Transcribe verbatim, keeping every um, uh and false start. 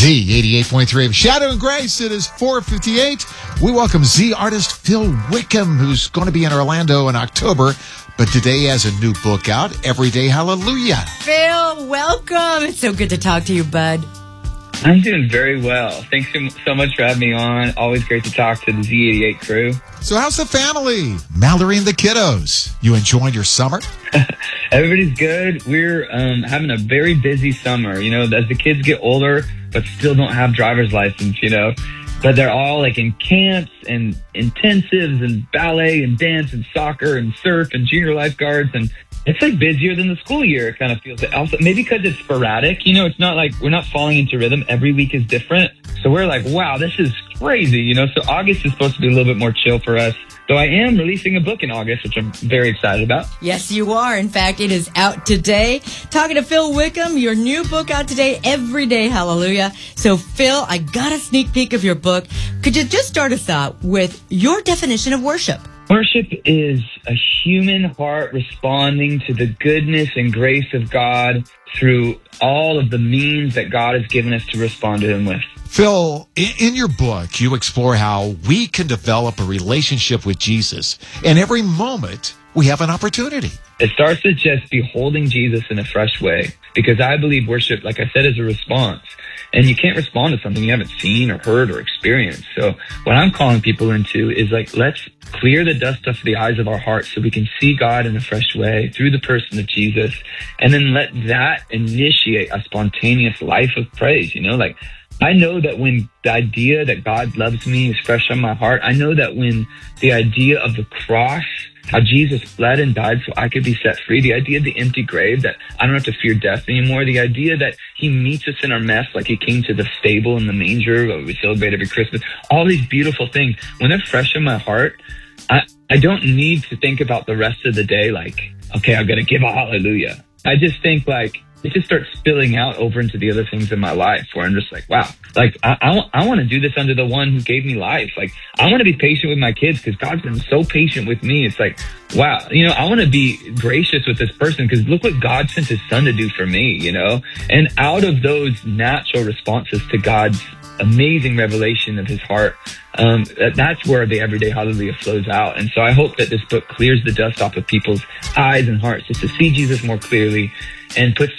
Z eighty-eight point three. Shadow and Grace. It is four fifty-eight. We welcome Z artist Phil Wickham, who's going to be in Orlando in October, but today has a new book out, Everyday Hallelujah. Phil, welcome. It's so good to talk to you, bud. I'm doing very well. Thanks so much for having me on. Always great to talk to the Z eighty-eight crew. So how's the family? Mallory and the kiddos. You enjoying your summer? Everybody's good. We're um, having a very busy summer. You know, as the kids get older, but still don't have driver's license, you know. But they're all like in camps and intensives and ballet and dance and soccer and surf and junior lifeguards. And it's like busier than the school year, it kind of feels. Also, maybe because it's sporadic. You know, it's not like we're not falling into rhythm. Every week is different. So we're like, wow, this is crazy. You know, so August is supposed to be a little bit more chill for us. So I am releasing a book in August, which I'm very excited about. Yes, you are. In fact, it is out today. Talking to Phil Wickham, your new book out today, Everyday Hallelujah. So, Phil, I got a sneak peek of your book. Could you just start us out with your definition of worship? Worship is a human heart responding to the goodness and grace of God through all of the means that God has given us to respond to Him with. Phil, in your book, you explore how we can develop a relationship with Jesus. And every moment, we have an opportunity. It starts with just beholding Jesus in a fresh way. Because I believe worship, like I said, is a response. And you can't respond to something you haven't seen or heard or experienced. So what I'm calling people into is like, let's clear the dust off the eyes of our hearts so we can see God in a fresh way through the person of Jesus. And then let that initiate a spontaneous life of praise. You know, like I know that when the idea that God loves me is fresh on my heart, I know that when the idea of the cross, how Jesus bled and died so I could be set free, the idea of the empty grave, that I don't have to fear death anymore, the idea that He meets us in our mess like He came to the stable in the manger that we celebrate every Christmas, all these beautiful things, when they're fresh in my heart, I, I don't need to think about the rest of the day like, okay, I've got to give a hallelujah. I just think like, it just starts spilling out over into the other things in my life where I'm just like, wow, like I, I, I want to do this under the one who gave me life. Like I want to be patient with my kids because God's been so patient with me. It's like, wow, you know, I want to be gracious with this person because look what God sent His Son to do for me, you know? And out of those natural responses to God's amazing revelation of His heart, um, that's where the Everyday Hallelujah flows out. And so I hope that this book clears the dust off of people's eyes and hearts just to see Jesus more clearly and puts